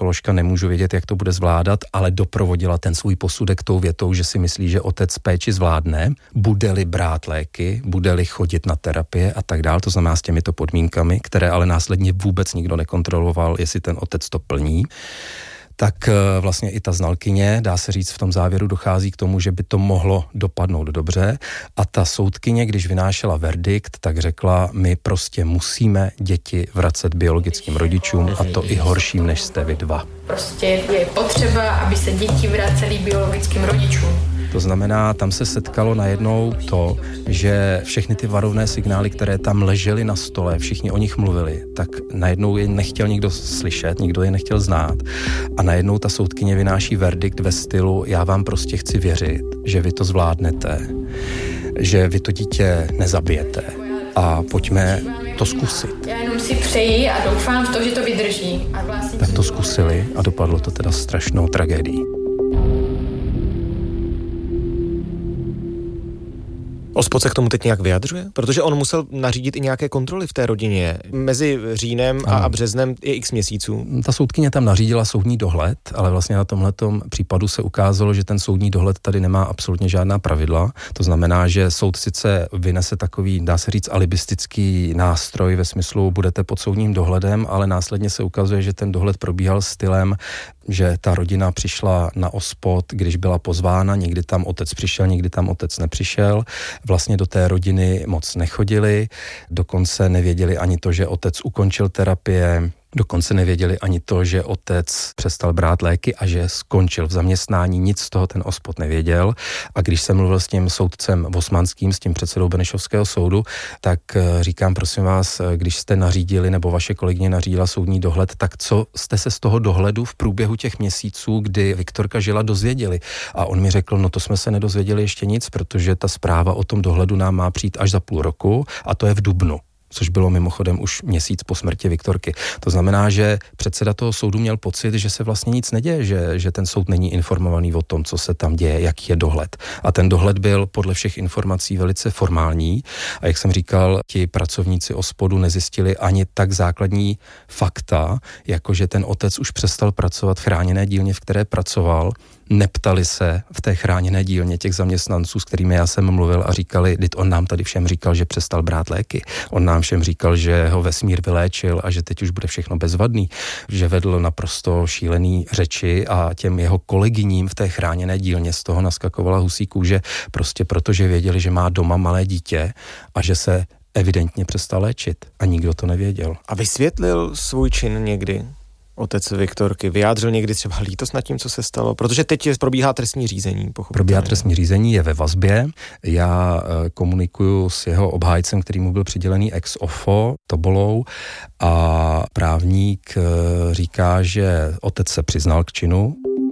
ginekoložka, nemůžu vědět, jak to bude zvládat, ale doprovodila ten svůj posudek tou větou, že si myslí, že otec péči zvládne, bude-li brát léky, bude-li chodit na terapie a tak dál, to znamená s těmito podmínkami, které ale následně vůbec nikdo nekontroloval, jestli ten otec to plní. Tak vlastně i ta znalkyně, dá se říct, v tom závěru dochází k tomu, že by to mohlo dopadnout dobře a ta soudkyně, když vynášela verdikt, tak řekla, my prostě musíme děti vracet biologickým rodičům a to i horším, než jste vy dva. Prostě je potřeba, aby se děti vracely biologickým rodičům. To znamená, tam se setkalo najednou to, že všechny ty varovné signály, které tam ležely na stole, všichni o nich mluvili, tak najednou je nechtěl nikdo slyšet, nikdo je nechtěl znát a najednou ta soudkyně vynáší verdikt ve stylu, já vám prostě chci věřit, že vy to zvládnete, že vy to dítě nezabijete a pojďme to zkusit. Já jenom si přeji a doufám v to, že to vydrží. A vlastně... Tak to zkusili a dopadlo to teda strašnou tragédií. Ospod se k tomu teď nějak vyjadřuje? Protože on musel nařídit i nějaké kontroly v té rodině. Mezi říjnem a březnem je x měsíců. Ta soudkyně tam nařídila soudní dohled, ale vlastně na tomhletom případu se ukázalo, že ten soudní dohled tady nemá absolutně žádná pravidla. To znamená, že soud sice vynese takový, dá se říct, alibistický nástroj ve smyslu budete pod soudním dohledem, ale následně se ukazuje, že ten dohled probíhal stylem, že ta rodina přišla na OSPOD, když byla pozvána, někdy tam otec přišel, někdy tam otec nepřišel. Vlastně do té rodiny moc nechodili, dokonce nevěděli ani to, že otec ukončil terapie, dokonce nevěděli ani to, že otec přestal brát léky a že skončil v zaměstnání, nic z toho ten OSPOD nevěděl. A když jsem mluvil s tím soudcem Vosmanským, s tím předsedou Benešovského soudu, tak říkám, prosím vás, když jste nařídili, nebo vaše kolegyně nařídila soudní dohled, tak co jste se z toho dohledu v průběhu těch měsíců, kdy Viktorka žila, dozvěděli? A on mi řekl, no to jsme se nedozvěděli ještě nic, protože ta zpráva o tom dohledu nám má přijít až za půl roku a to je v dubnu. Což bylo mimochodem už měsíc po smrti Viktorky. To znamená, že předseda toho soudu měl pocit, že se vlastně nic neděje, že ten soud není informovaný o tom, co se tam děje, jaký je dohled. A ten dohled byl podle všech informací velice formální a jak jsem říkal, ti pracovníci OSPODu nezjistili ani tak základní fakta, jako že ten otec už přestal pracovat v chráněné dílně, v které pracoval, neptali se v té chráněné dílně těch zaměstnanců, s kterými já jsem mluvil a říkali, vždyť on nám tady všem říkal, že přestal brát léky. On nám všem říkal, že ho vesmír vyléčil a že teď už bude všechno bezvadný, že vedl naprosto šílený řeči a těm jeho kolegyním v té chráněné dílně z toho naskakovala husí kůže, prostě protože věděli, že má doma malé dítě a že se evidentně přestal léčit a nikdo to nevěděl. A vysvětlil svůj čin někdy? Otec Viktorky vyjádřil někdy třeba lítost nad tím, co se stalo? Protože teď probíhá trestní řízení. Probíhá trestní řízení, je ve vazbě. Já komunikuju s jeho obhájcem, který mu byl přidělený ex offo, Tobolou, a právník říká, že otec se přiznal k činu.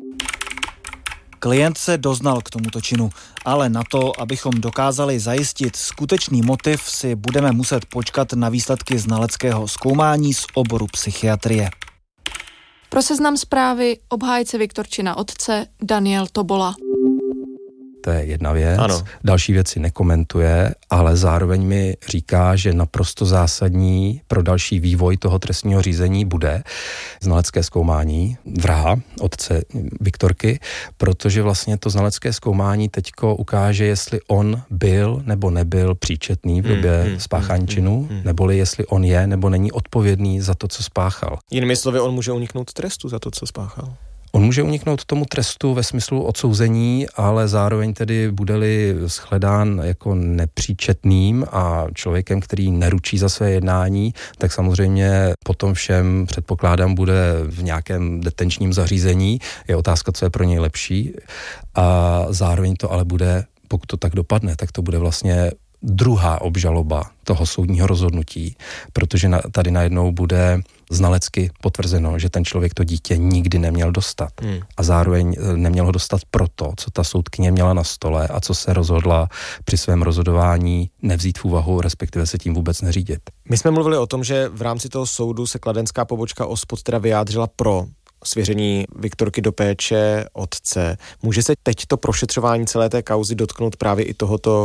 Klient se doznal k tomuto činu, ale na to, abychom dokázali zajistit skutečný motiv, si budeme muset počkat na výsledky znaleckého zkoumání z oboru psychiatrie. Pro Seznam Zprávy obhájce Viktorčina otce Daniel Tobola. To je jedna věc. Ano. Další věci nekomentuje, ale zároveň mi říká, že naprosto zásadní pro další vývoj toho trestního řízení bude znalecké zkoumání vraha, otce Viktorky, protože vlastně to znalecké zkoumání teďko ukáže, jestli on byl nebo nebyl příčetný v době spáchání činu, neboli jestli on je nebo není odpovědný za to, co spáchal. Jinými slovy, on může uniknout trestu za to, co spáchal. On může uniknout tomu trestu ve smyslu odsouzení, ale zároveň tedy bude-li shledán jako nepříčetným a člověkem, který neručí za své jednání, tak samozřejmě potom všem, předpokládám, bude v nějakém detenčním zařízení. Je otázka, co je pro něj lepší. A zároveň to ale bude, pokud to tak dopadne, tak to bude vlastně druhá obžaloba toho soudního rozhodnutí, protože tady najednou bude znalecky potvrzeno, že ten člověk to dítě nikdy neměl dostat. A zároveň neměl ho dostat proto, co ta soudkyně měla na stole a co se rozhodla při svém rozhodování nevzít v úvahu, respektive se tím vůbec neřídit. My jsme mluvili o tom, že v rámci toho soudu se kladenská pobočka OSPOD teda vyjádřila pro svěření Viktorky do péče otce. Může se teď to prošetřování celé té kauzy dotknout právě i tohoto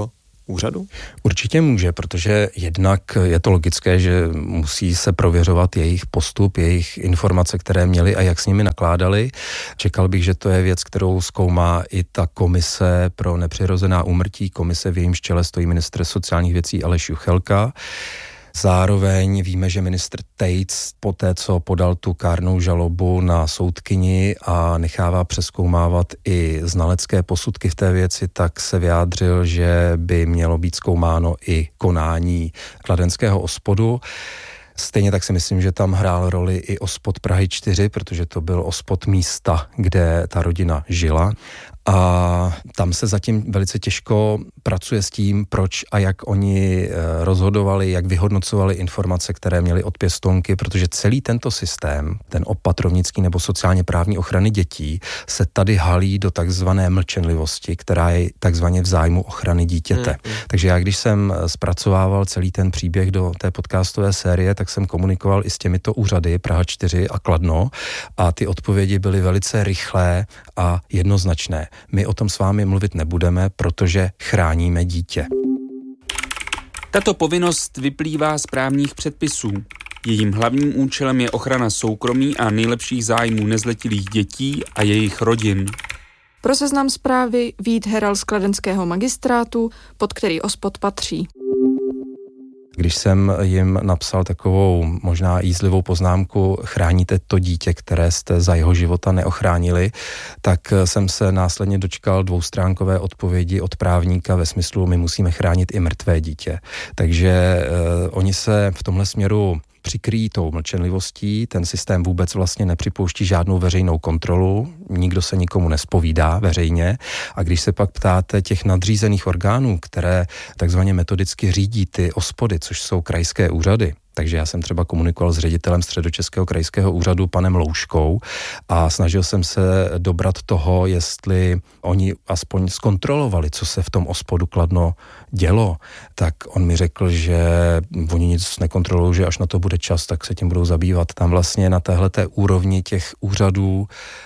úřadu? Určitě může, protože jednak je to logické, že musí se prověřovat jejich postup, jejich informace, které měli a jak s nimi nakládali. Čekal bych, že to je věc, kterou zkoumá i ta komise pro nepřirozená úmrtí, komise, v jejímž čele stojí ministr sociálních věcí Aleš Juchelka. Zároveň víme, že ministr Tejc poté, co podal tu kárnou žalobu na soudkyni a nechává přezkoumávat i znalecké posudky v té věci, tak se vyjádřil, že by mělo být zkoumáno i konání kladenského OSPODu. Stejně tak si myslím, že tam hrál roli i OSPOD Prahy 4, protože to byl OSPOD místa, kde ta rodina žila. A tam se zatím velice těžko pracuje s tím, proč a jak oni rozhodovali, jak vyhodnocovali informace, které měli od pěstounky, protože celý tento systém, ten opatrovnický nebo sociálně právní ochrany dětí, se tady halí do takzvané mlčenlivosti, která je takzvaně v zájmu ochrany dítěte. Takže já, když jsem zpracovával celý ten příběh do té podcastové série, tak jsem komunikoval i s těmito úřady Praha 4 a Kladno a ty odpovědi byly velice rychlé a jednoznačné. My o tom s vámi mluvit nebudeme, protože chráníme dítě. Tato povinnost vyplývá z právních předpisů. Jejím hlavním účelem je ochrana soukromí a nejlepších zájmů nezletilých dětí a jejich rodin. Pro Seznam Zprávy Vít Heral z kladenského magistrátu, pod který OSPOD patří. Když jsem jim napsal takovou možná jízlivou poznámku, chráníte to dítě, které jste za jeho života neochránili, tak jsem se následně dočkal dvoustránkové odpovědi od právníka ve smyslu, my musíme chránit i mrtvé dítě. Takže oni se v tomhle směru přikryjí tou mlčenlivostí, ten systém vůbec vlastně nepřipouští žádnou veřejnou kontrolu, nikdo se nikomu nespovídá veřejně a když se pak ptáte těch nadřízených orgánů, které takzvaně metodicky řídí ty OSPODy, což jsou krajské úřady, takže já jsem třeba komunikoval s ředitelem Středočeského krajského úřadu panem Louškou a snažil jsem se dobrat toho, jestli oni aspoň zkontrolovali, co se v tom OSPODu Kladno dělo, tak on mi řekl, že oni nic nekontrolují, že až na to bude čas, tak se tím budou zabývat. Tam vlastně na téhleté úrovni těch úřadů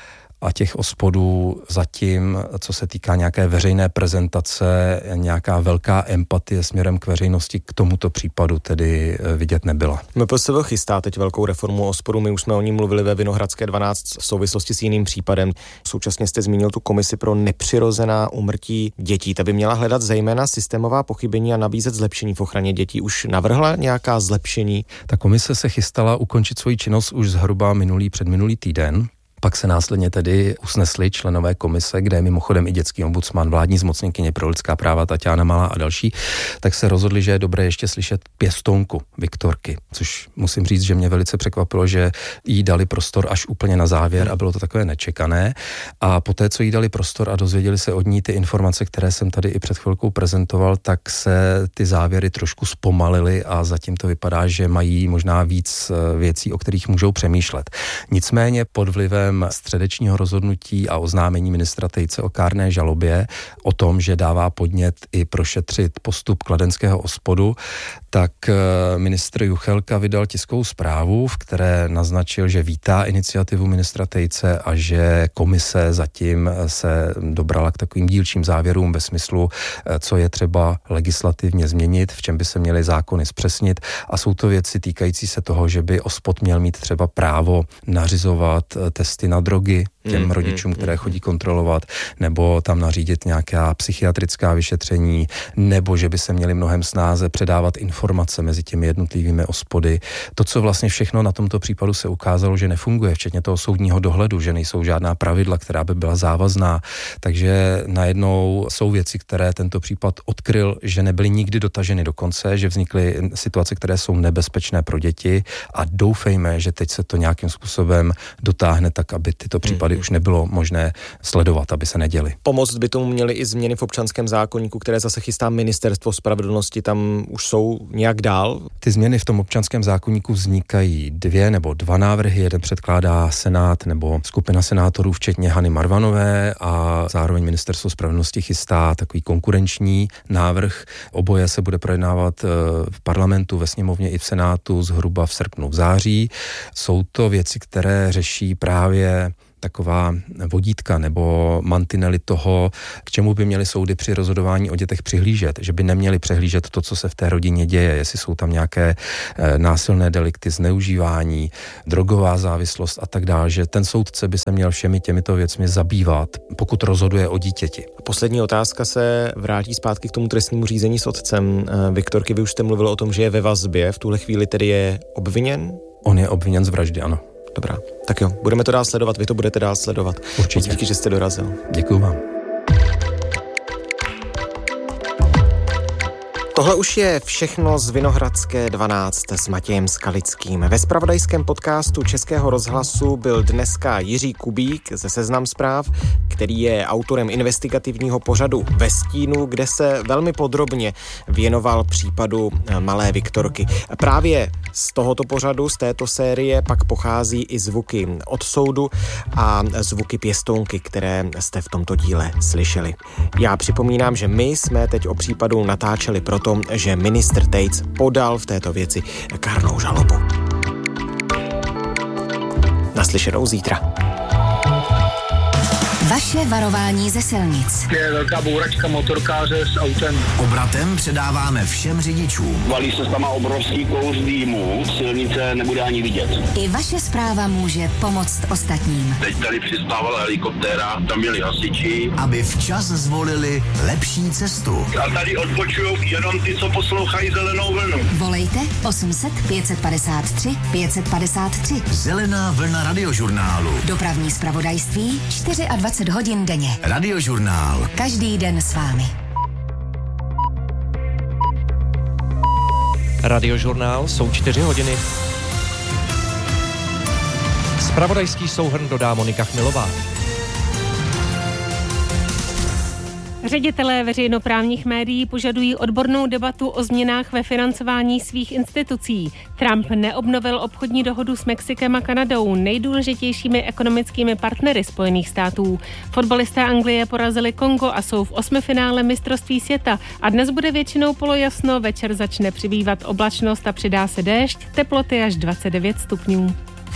a těch OSPODů zatím, co se týká nějaké veřejné prezentace, nějaká velká empatie směrem k veřejnosti k tomuto případu tedy vidět nebyla. MPSV chystá teď velkou reformu OSPODu, my už jsme o ní mluvili ve Vinohradské 12 v souvislosti s jiným případem. Současně jste zmínil tu komisi pro nepřirozená úmrtí dětí. Ta by měla hledat zejména systémová pochybení a nabízet zlepšení v ochraně dětí. Už navrhla nějaká zlepšení? Ta komise se chystala ukončit svoji činnost už zhruba předminulý týden. Pak se následně tedy usnesli členové komise, kde je mimochodem i dětský ombudsman, vládní zmocněnkyně pro lidská práva Tatiana Malá a další, tak se rozhodli, že je dobré ještě slyšet pěstounku Viktorky, což musím říct, že mě velice překvapilo, že jí dali prostor až úplně na závěr a bylo to takové nečekané. A poté, co jí dali prostor a dozvěděli se od ní ty informace, které jsem tady i před chvilkou prezentoval, tak se ty závěry trošku zpomalily a zatím to vypadá, že mají možná víc věcí, o kterých můžou přemýšlet. Nicméně pod vlivem středečního rozhodnutí a oznámení ministra Tejce o kárné žalobě o tom, že dává podnět i prošetřit postup kladenského OSPODu, tak ministr Juchelka vydal tiskovou zprávu, v které naznačil, že vítá iniciativu ministra Tejce a že komise zatím se dobrala k takovým dílčím závěrům ve smyslu, co je třeba legislativně změnit, v čem by se měly zákony zpřesnit a jsou to věci týkající se toho, že by OSPOD měl mít třeba právo nařizovat testy na drogy těm rodičům, které chodí kontrolovat, nebo tam nařídit nějaká psychiatrická vyšetření, nebo že by se měly mnohem snáze předávat informace mezi těmi jednotlivými OSPODy. To, co vlastně všechno na tomto případu se ukázalo, že nefunguje, včetně toho soudního dohledu, že nejsou žádná pravidla, která by byla závazná, takže najednou jsou věci, které tento případ odkryl, že nebyly nikdy dotaženy do konce, že vznikly situace, které jsou nebezpečné pro děti a doufejme, že teď se to nějakým způsobem dotáhne tak, aby tyto případy už nebylo možné sledovat, aby se neděly. Pomoct by tomu měly i změny v občanském zákoníku, které zase chystá Ministerstvo spravedlnosti, tam už jsou nějak dál? Ty změny v tom občanském zákoníku vznikají 2 nebo 2 návrhy, jeden předkládá Senát nebo skupina senátorů, včetně Hany Marvanové a zároveň Ministerstvo spravedlnosti chystá takový konkurenční návrh. Oboje se bude projednávat v parlamentu, ve sněmovně i v Senátu zhruba v srpnu, v září. Jsou to věci, které řeší právě taková vodítka nebo mantinely toho, k čemu by měly soudy při rozhodování o dětech přihlížet, že by neměli přehlížet to, co se v té rodině děje, jestli jsou tam nějaké násilné delikty, zneužívání, drogová závislost a tak dále, že ten soudce by se měl všemi těmito věcmi zabývat, pokud rozhoduje o dítěti. Poslední otázka se vrátí zpátky k tomu trestnímu řízení s otcem Viktorky. Vy už jste mluvil o tom, že je ve vazbě, v tuhle chvíli tedy je obviněn? On je obviněn z vraždy, ano. Dobrá, tak jo, budeme to dál sledovat, vy to budete dál sledovat. Určitě. Díky, že jste dorazil. Děkuju vám. Tohle už je všechno z Vinohradské 12 s Matějem Skalickým. Ve zpravodajském podcastu Českého rozhlasu byl dneska Jiří Kubík ze Seznam Zpráv, který je autorem investigativního pořadu Ve stínu, kde se velmi podrobně věnoval případu malé Viktorky. Právě z tohoto pořadu, z této série pak pochází i zvuky od soudu a zvuky pěstounky, které jste v tomto díle slyšeli. Já připomínám, že my jsme teď o případu natáčeli proto, že ministr Tejc podal v této věci kárnou žalobu. Naslyšenou zítra. Vaše varování ze silnic. Je velká bouračka motorkáře s autem. Obratem předáváme všem řidičům. Valí se tam obrovský kouř dýmu, silnice nebude ani vidět. I vaše zpráva může pomoct ostatním. Teď tady přistávala helikoptéra, tam byli hasiči. Aby včas zvolili lepší cestu. A tady odpočujou jenom ty, co poslouchají Zelenou vlnu. Volejte 800 553 553. Zelená vlna radiožurnálu. Dopravní zpravodajství 24 hodin denně. Radiožurnál. Každý den s vámi. Radiožurnál jsou 4 hodiny. Zpravodajský souhrn dodá Monika Chmilová. Ředitelé veřejnoprávních médií požadují odbornou debatu o změnách ve financování svých institucí. Trump neobnovil obchodní dohodu s Mexikem a Kanadou, nejdůležitějšími ekonomickými partnery Spojených států. Fotbalisté Anglie porazili Kongo a jsou v 8. finále mistrovství světa a dnes bude většinou polojasno, večer začne přibývat oblačnost a přidá se déšť, teploty až 29 stupňů.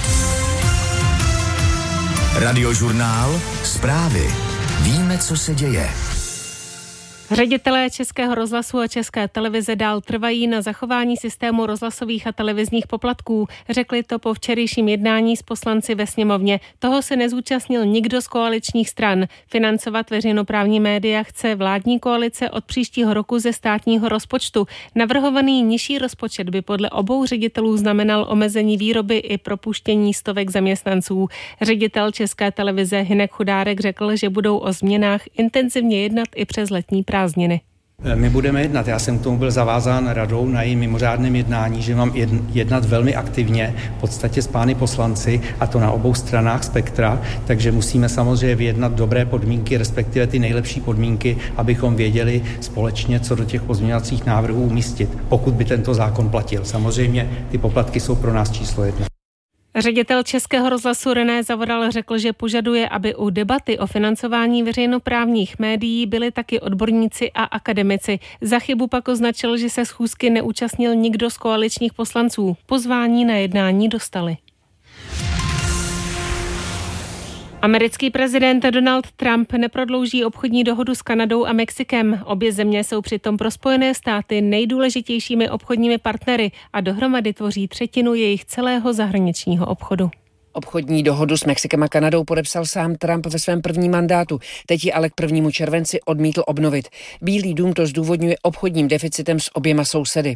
Radiožurnál, zprávy. Víme, co se děje. Ředitelé Českého rozhlasu a České televize dál trvají na zachování systému rozhlasových a televizních poplatků. Řekli to po včerejším jednání s poslanci ve sněmovně. Toho se nezúčastnil nikdo z koaličních stran. Financovat veřejnoprávní média chce vládní koalice od příštího roku ze státního rozpočtu. Navrhovaný nižší rozpočet by podle obou ředitelů znamenal omezení výroby i propuštění stovek zaměstnanců. Ředitel České televize Hynek Chudárek řekl, že budou o změnách intenzivně jednat i přes letní prázdniny. My budeme jednat. Já jsem k tomu byl zavázán radou na jejím mimořádném jednání, že mám jednat velmi aktivně, v podstatě s pány poslanci, a to na obou stranách spektra, takže musíme samozřejmě vyjednat dobré podmínky, respektive ty nejlepší podmínky, abychom věděli společně, co do těch pozměňovacích návrhů umístit, pokud by tento zákon platil. Samozřejmě ty poplatky jsou pro nás číslo 1. Ředitel Českého rozhlasu René Zavoral řekl, že požaduje, aby u debaty o financování veřejnoprávních médií byli taky odborníci a akademici. Za chybu pak označil, že se schůzky neúčastnil nikdo z koaličních poslanců. Pozvání na jednání dostali. Americký prezident Donald Trump neprodlouží obchodní dohodu s Kanadou a Mexikem. Obě země jsou přitom pro Spojené státy nejdůležitějšími obchodními partnery a dohromady tvoří 1/3 jejich celého zahraničního obchodu. Obchodní dohodu s Mexikem a Kanadou podepsal sám Trump ve svém prvním mandátu. Teď ji ale k 1. červenci odmítl obnovit. Bílý dům to zdůvodňuje obchodním deficitem s oběma sousedy.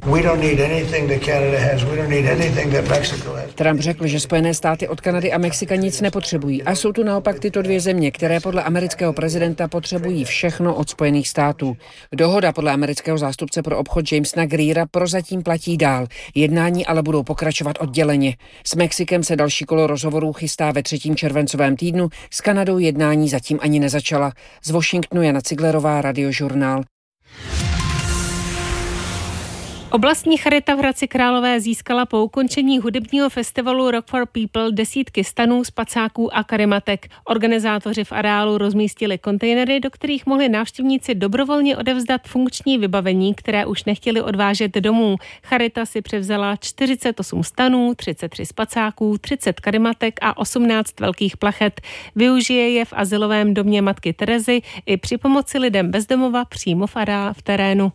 Trump řekl, že Spojené státy od Kanady a Mexika nic nepotřebují a jsou tu naopak tyto dvě země, které podle amerického prezidenta potřebují všechno od Spojených států. Dohoda podle amerického zástupce pro obchod Jamesa Greera prozatím platí dál. Jednání ale budou pokračovat odděleně. S Mexikem se další kolo rozhovorů chystá ve 3. červencovém týdnu, s Kanadou jednání zatím ani nezačala. Z Washingtonu Jana Ciglerová, Radiožurnál. Oblastní charita v Hradci Králové získala po ukončení hudebního festivalu Rock for People desítky stanů, spacáků a karimatek. Organizátoři v areálu rozmístili kontejnery, do kterých mohli návštěvníci dobrovolně odevzdat funkční vybavení, které už nechtěli odvážet domů. Charita si převzala 48 stanů, 33 spacáků, 30 karimatek a 18 velkých plachet. Využije je v azylovém domě matky Terezy i při pomoci lidem bez domova přímo v terénu.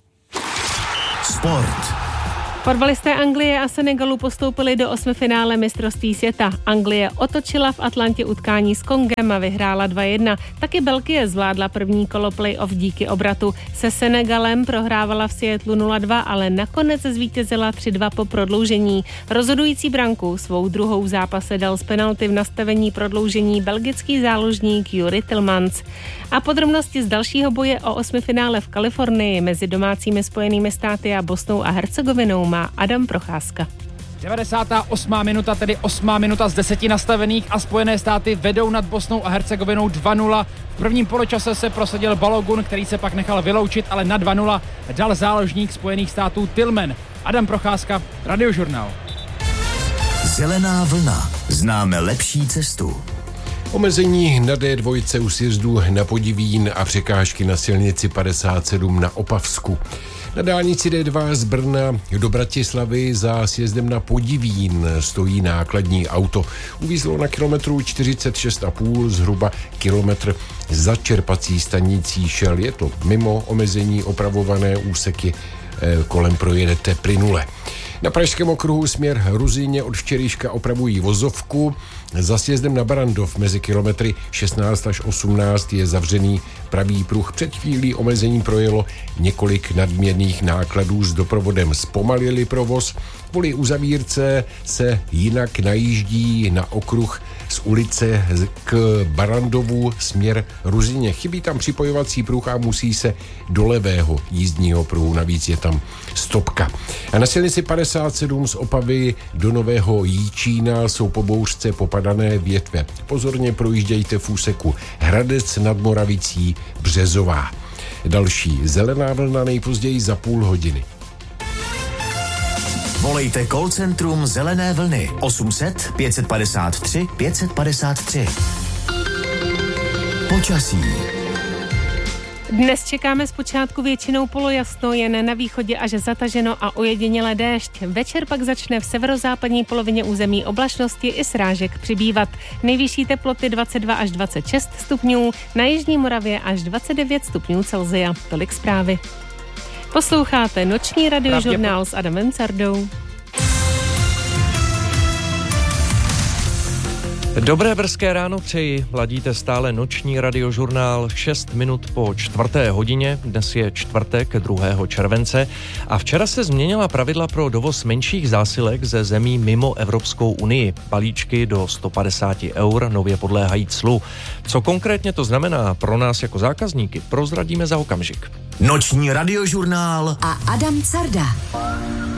Sport. Fotbalisté Anglie a Senegalu postoupili do osmifinále mistrovství světa. Anglie otočila v Atlantě utkání s Kongem a vyhrála 2-1. Taky Belgie zvládla první kolo play-off díky obratu. Se Senegalem prohrávala v Seattlu 0-2, ale nakonec zvítězila 3-2 po prodloužení. Rozhodující branku svou druhou v zápase dal z penalty v nastavení prodloužení belgický záložník Juri Tillmans. A podrobnosti z dalšího boje o osmifinále v Kalifornii mezi domácími Spojenými státy a Bosnou a Hercegovinou má Adam Procházka. 98. minuta, tedy 8. minuta z 10 nastavených a Spojené státy vedou nad Bosnou a Hercegovinou 2-0. V prvním poločase se prosadil Balogun, který se pak nechal vyloučit, ale na 2-0 dal záložník Spojených států Tillman. Adam Procházka, Radiožurnál. Zelená vlna. Známe lepší cestu. Omezení na D2 u sjezdu na Podivín a překážky na silnici 57 na Opavsku. Na dálnici D2 z Brna do Bratislavy za sjezdem na Podivín stojí nákladní auto. Uvízlo na kilometru 46,5, zhruba kilometr za čerpací stanicí šel. Je to mimo omezení, opravované úseky kolem projedete plynule. Na Pražském okruhu směr Ruzyně od včerejška opravují vozovku. Za sjezdem na Barandov mezi kilometry 16 až 18 je zavřený pravý pruh. Před chvílí omezením projelo několik nadměrných nákladů s doprovodem, zpomalili provoz. Kvůli uzavírce se jinak najíždí na okruh z ulice k Barandovu směr Ruzyně. Chybí tam připojovací pruh a musí se do levého jízdního pruhu, navíc je tam stopka. A na silnici 57 z Opavy do Nového Jíčína jsou po bouřce popadané větve. Pozorně projíždějte v úseku Hradec nad Moravicí Březová. Další zelená vlna nejpozději za půl hodiny. Volejte call centrum Zelené vlny 800 553 553. Počasí. Dnes čekáme zpočátku většinou polojasno, jen na východě až zataženo a ojediněle déšť. Večer pak začne v severozápadní polovině území oblačnosti i srážek přibývat. Nejvyšší teploty 22 až 26 stupňů, na jižní Moravě až 29 stupňů Celsia. Tolik zprávy. Posloucháte noční radiožurnál s Adamem Cardou. Dobré brzké ráno přeji, ladíte stále noční radiožurnál 6 minut po 4. hodině, dnes je čtvrtek 2. července a včera se změnila pravidla pro dovoz menších zásilek ze zemí mimo Evropskou unii. Balíčky do 150 eur nově podléhají clu. Co konkrétně to znamená pro nás jako zákazníky, prozradíme za okamžik. Noční radiožurnál a Adam Carda.